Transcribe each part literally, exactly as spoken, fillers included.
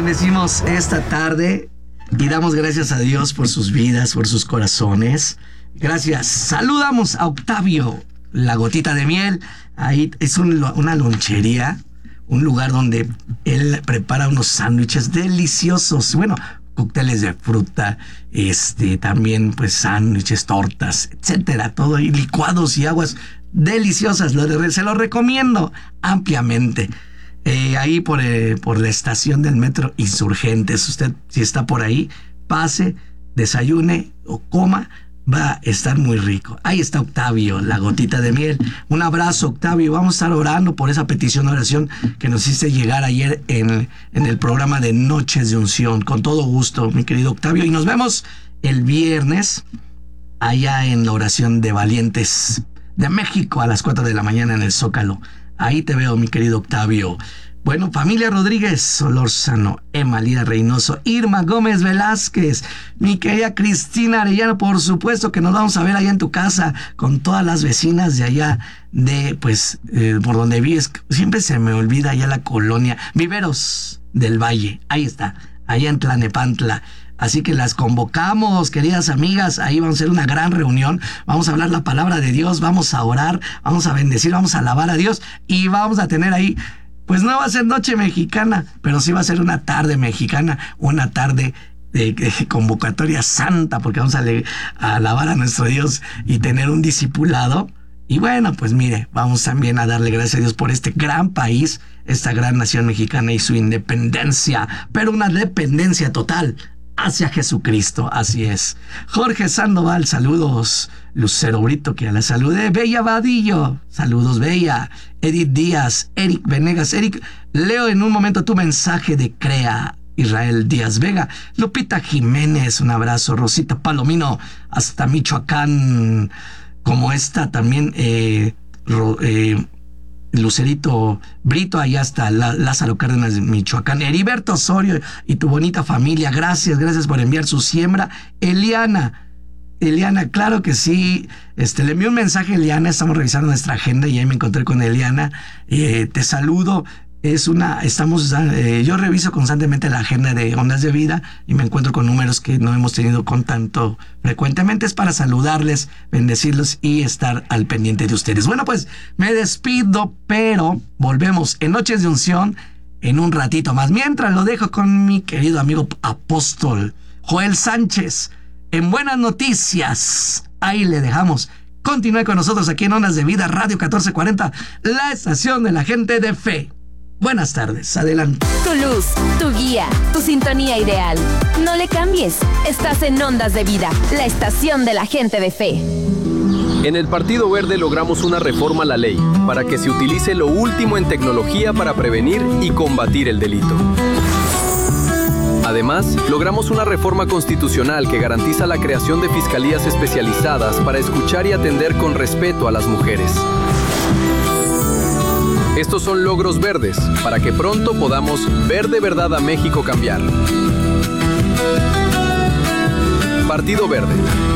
bendecimos esta tarde y damos gracias a Dios por sus vidas, por sus corazones. Gracias. Saludamos a Octavio, la gotita de miel. Ahí es un, una lonchería, un lugar donde él prepara unos sándwiches deliciosos. Bueno, cócteles de fruta, este, también pues sándwiches, tortas, etcétera, todo ahí, licuados y aguas deliciosas. Lo, se lo recomiendo ampliamente. Eh, ahí por, eh, por la estación del metro Insurgentes. Usted, si está por ahí, pase, desayune o coma, va a estar muy rico. Ahí está Octavio, la gotita de miel. Un abrazo, Octavio. Vamos a estar orando por esa petición de oración que nos hiciste llegar ayer en, en el programa de Noches de Unción. Con todo gusto, mi querido Octavio. Y nos vemos el viernes allá en la oración de Valientes de México a las cuatro de la mañana en el Zócalo. Ahí te veo, mi querido Octavio. Bueno, familia Rodríguez Solórzano, Emma Lira Reynoso, Irma Gómez Velázquez, mi querida Cristina Arellano, por supuesto que nos vamos a ver allá en tu casa con todas las vecinas de allá de, pues, eh, por donde vives. Siempre se me olvida allá la colonia Viveros del Valle. Ahí está, allá en Tlanepantla. Así que las convocamos, queridas amigas. Ahí vamos a hacer una gran reunión. Vamos a hablar la palabra de Dios, vamos a orar, vamos a bendecir, vamos a alabar a Dios y vamos a tener ahí, pues no va a ser noche mexicana, pero sí va a ser una tarde mexicana, una tarde de, de convocatoria santa, porque vamos a, le, a alabar a nuestro Dios y tener un discipulado. Y bueno, pues mire, vamos también a darle gracias a Dios por este gran país, esta gran nación mexicana y su independencia, pero una dependencia total hacia Jesucristo, así es. Jorge Sandoval, saludos. Lucero Brito, que ya la saludé. Bella Vadillo, saludos, Bella. Edith Díaz, Eric Venegas. Eric, leo en un momento tu mensaje de Crea. Israel Díaz Vega. Lupita Jiménez, un abrazo. Rosita Palomino, hasta Michoacán. Como esta también, eh, ro, eh, Lucerito Brito, allá está Lázaro Cárdenas de Michoacán. Heriberto Osorio y tu bonita familia, gracias, gracias por enviar su siembra. Eliana, Eliana, claro que sí, este, le envié un mensaje a Eliana, estamos revisando nuestra agenda y ahí me encontré con Eliana. Eh, te saludo. Es una, estamos, eh, yo reviso constantemente la agenda de Ondas de Vida y me encuentro con números que no hemos tenido con tanto frecuentemente. Es para saludarles, bendecirlos y estar al pendiente de ustedes. Bueno, pues me despido, pero volvemos en Noches de Unción en un ratito más. Mientras lo dejo con mi querido amigo apóstol Joel Sánchez en Buenas Noticias. Ahí le dejamos. Continúe con nosotros aquí en Ondas de Vida, Radio catorce cuarenta, la estación de la gente de fe. Buenas tardes, adelante. Tu luz, tu guía, tu sintonía ideal. No le cambies. Estás en Ondas de Vida, la estación de la gente de fe. En el Partido Verde logramos una reforma a la ley para que se utilice lo último en tecnología para prevenir y combatir el delito. Además, logramos una reforma constitucional que garantiza la creación de fiscalías especializadas para escuchar y atender con respeto a las mujeres. Estos son logros verdes, para que pronto podamos ver de verdad a México cambiar. Partido Verde.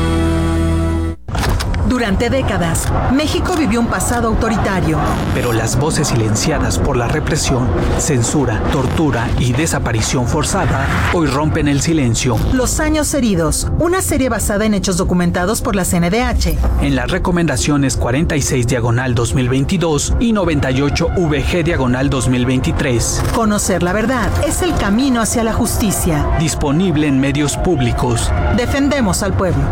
Durante décadas, México vivió un pasado autoritario. Pero las voces silenciadas por la represión, censura, tortura y desaparición forzada hoy rompen el silencio. Los años heridos, una serie basada en hechos documentados por la C N D H. En las recomendaciones cuarenta y seis diagonal dos mil veintidós y noventa y ocho V G diagonal dos mil veintitrés. Conocer la verdad es el camino hacia la justicia. Disponible en medios públicos. Defendemos al pueblo.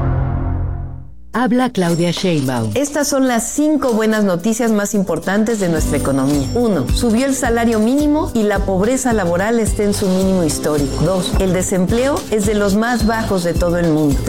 Habla Claudia Sheinbaum. Estas son las cinco buenas noticias más importantes de nuestra economía. Uno, subió el salario mínimo y la pobreza laboral está en su mínimo histórico. Dos, el desempleo es de los más bajos de todo el mundo.